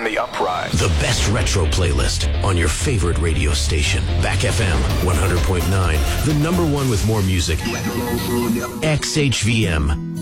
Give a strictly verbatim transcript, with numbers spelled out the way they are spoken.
and the Uprise. The best retro playlist on your favorite radio station. Back F M one hundred point nine, the number one with more music. X H V M.